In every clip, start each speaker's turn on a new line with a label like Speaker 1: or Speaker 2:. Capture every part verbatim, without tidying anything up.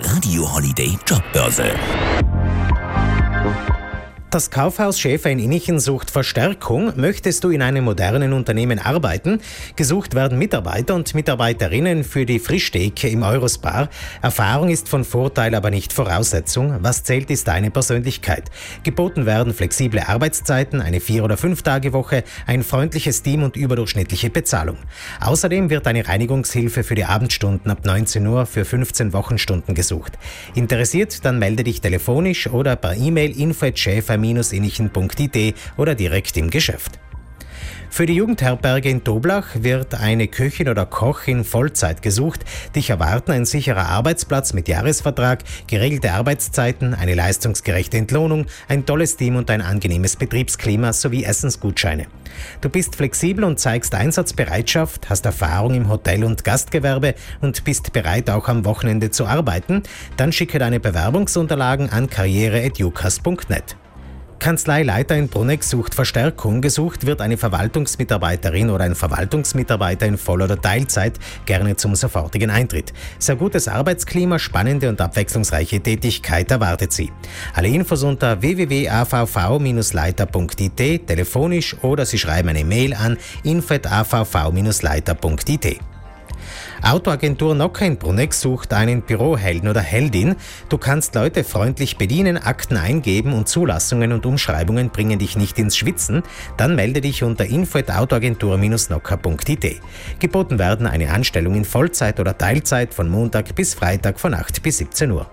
Speaker 1: Radio Holiday Jobbörse.
Speaker 2: Das Kaufhaus Schäfer in Innichen sucht Verstärkung. Möchtest du in einem modernen Unternehmen arbeiten? Gesucht werden Mitarbeiter und Mitarbeiterinnen für die Frischtheke im Eurospar. Erfahrung ist von Vorteil, aber nicht Voraussetzung. Was zählt, ist deine Persönlichkeit. Geboten werden flexible Arbeitszeiten, eine Vier- oder Fünf-Tage-Woche, ein freundliches Team und überdurchschnittliche Bezahlung. Außerdem wird eine Reinigungshilfe für die Abendstunden ab neunzehn Uhr für fünfzehn Wochenstunden gesucht. Interessiert? Dann melde dich telefonisch oder per E-Mail info at schäfer Bindestrich innichen Punkt I T oder direkt im Geschäft. Für die Jugendherberge in Toblach wird eine Köchin oder Koch in Vollzeit gesucht. Dich erwarten ein sicherer Arbeitsplatz mit Jahresvertrag, geregelte Arbeitszeiten, eine leistungsgerechte Entlohnung, ein tolles Team und ein angenehmes Betriebsklima sowie Essensgutscheine. Du bist flexibel und zeigst Einsatzbereitschaft, hast Erfahrung im Hotel- und Gastgewerbe und bist bereit, auch am Wochenende zu arbeiten? Dann schicke deine Bewerbungsunterlagen an karriere at jukas Punkt net. Kanzleileiter in Bruneck sucht Verstärkung. Gesucht wird eine Verwaltungsmitarbeiterin oder ein Verwaltungsmitarbeiter in Voll- oder Teilzeit, gerne zum sofortigen Eintritt. Sehr gutes Arbeitsklima, spannende und abwechslungsreiche Tätigkeit erwartet sie. Alle Infos unter w w w punkt a v v Bindestrich leiter Punkt I T, telefonisch oder Sie schreiben eine Mail an info at a v v Bindestrich leiter Punkt I T. Autoagentur Nocker in Bruneck sucht einen Bürohelden oder Heldin. Du kannst Leute freundlich bedienen, Akten eingeben und Zulassungen und Umschreibungen bringen dich nicht ins Schwitzen. Dann melde dich unter info at autoagentur Bindestrich nocker Punkt I T. Geboten werden eine Anstellung in Vollzeit oder Teilzeit von Montag bis Freitag von acht bis siebzehn Uhr.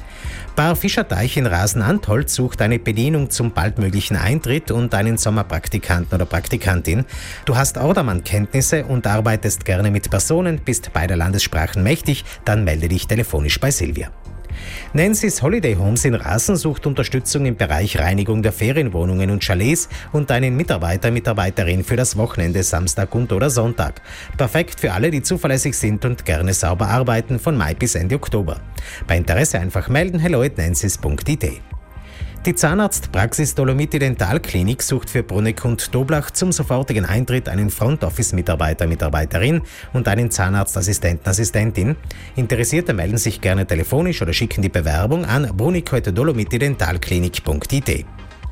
Speaker 2: Bar Fischerteich in Rasen-Antholz sucht eine Bedienung zum baldmöglichen Eintritt und einen Sommerpraktikanten oder Praktikantin. Du hast Ordermann-Kenntnisse und arbeitest gerne mit Personen, bist beider Landessprachen mächtig, dann melde dich telefonisch bei Silvia. Nancy's Holiday Homes in Rasen sucht Unterstützung im Bereich Reinigung der Ferienwohnungen und Chalets und einen Mitarbeiter, Mitarbeiterin für das Wochenende, Samstag und oder Sonntag. Perfekt für alle, die zuverlässig sind und gerne sauber arbeiten von Mai bis Ende Oktober. Bei Interesse einfach melden hello at nancy's Punkt I T. Die Zahnarztpraxis Dolomiti Dentalklinik sucht für Bruneck und Toblach zum sofortigen Eintritt einen Front-Office-Mitarbeiter, Mitarbeiterin und einen Zahnarztassistenten, Assistentin. Interessierte melden sich gerne telefonisch oder schicken die Bewerbung an bruneck at dolomiti dentalklinik Punkt I T.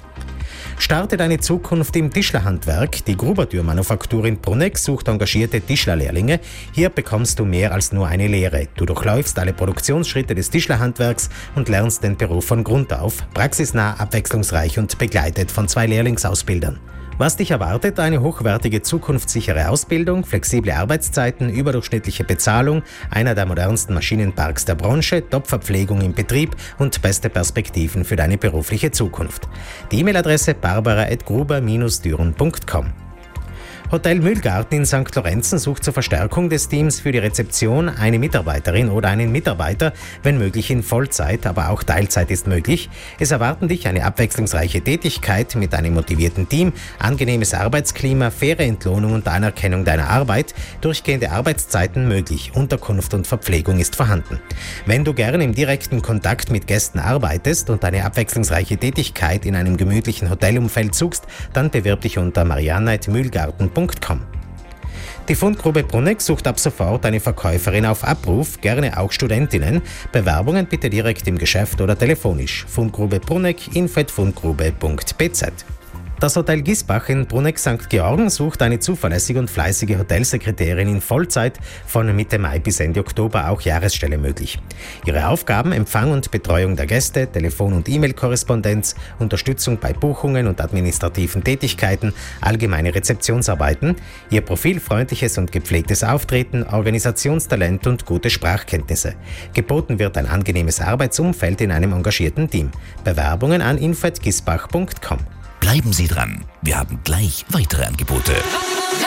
Speaker 2: Starte deine Zukunft im Tischlerhandwerk. Die Grubertürmanufaktur in Bruneck sucht engagierte Tischlerlehrlinge. Hier bekommst du mehr als nur eine Lehre. Du durchläufst alle Produktionsschritte des Tischlerhandwerks und lernst den Beruf von Grund auf. Praxisnah, abwechslungsreich und begleitet von zwei Lehrlingsausbildern. Was dich erwartet? Eine hochwertige, zukunftssichere Ausbildung, flexible Arbeitszeiten, überdurchschnittliche Bezahlung, einer der modernsten Maschinenparks der Branche, Top-Verpflegung im Betrieb und beste Perspektiven für deine berufliche Zukunft. Die E-Mail-Adresse barbara at gruber Bindestrich düren Punkt com. Hotel Mühlgarten in Sankt Lorenzen sucht zur Verstärkung des Teams für die Rezeption eine Mitarbeiterin oder einen Mitarbeiter, wenn möglich in Vollzeit, aber auch Teilzeit ist möglich. Es erwarten dich eine abwechslungsreiche Tätigkeit mit einem motivierten Team, angenehmes Arbeitsklima, faire Entlohnung und Anerkennung deiner Arbeit, durchgehende Arbeitszeiten möglich, Unterkunft und Verpflegung ist vorhanden. Wenn du gerne im direkten Kontakt mit Gästen arbeitest und eine abwechslungsreiche Tätigkeit in einem gemütlichen Hotelumfeld suchst, dann bewirb dich unter marianne at mühlgarten Punkt com. Die Fundgrube Bruneck sucht ab sofort eine Verkäuferin auf Abruf, gerne auch Studentinnen. Bewerbungen bitte direkt im Geschäft oder telefonisch. Fundgrube Bruneck, info at fundgrube Punkt b z. Das Hotel Gisbach in Bruneck Sankt Georgen sucht eine zuverlässige und fleißige Hotelsekretärin in Vollzeit, von Mitte Mai bis Ende Oktober auch Jahresstelle möglich. Ihre Aufgaben: Empfang und Betreuung der Gäste, Telefon- und E-Mail-Korrespondenz, Unterstützung bei Buchungen und administrativen Tätigkeiten, allgemeine Rezeptionsarbeiten. Ihr Profil: freundliches und gepflegtes Auftreten, Organisationstalent und gute Sprachkenntnisse. Geboten wird ein angenehmes Arbeitsumfeld in einem engagierten Team. Bewerbungen an info at gisbach Punkt com.
Speaker 1: Bleiben Sie dran, wir haben gleich weitere Angebote.